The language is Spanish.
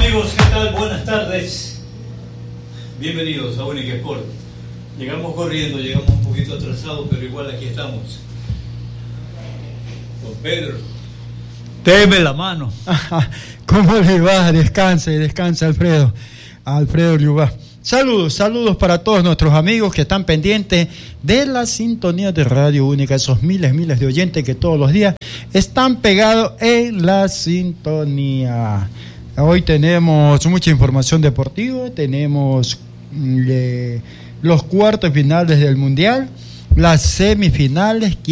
amigos, ¿qué tal? Buenas tardes. Bienvenidos a Única Sport. Llegamos corriendo, llegamos un poquito atrasados, pero igual aquí estamos. Don Pedro, deme la mano. ¿Cómo le va? Descanse, Alfredo. Alfredo Liubá. Saludos para todos nuestros amigos que están pendientes de la sintonía de Radio Única, esos miles de oyentes que todos los días están pegados en la sintonía. Hoy tenemos mucha información deportiva, tenemos los cuartos finales del Mundial, las semifinales.